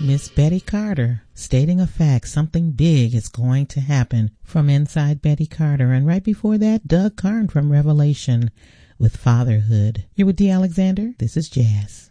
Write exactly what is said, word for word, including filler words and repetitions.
Miss Betty Carter stating a fact, something big is going to happen from Inside Betty Carter. And right before that, Doug Karn from Revelation with Fatherhood. You're with D. Alexander. This is Jazz.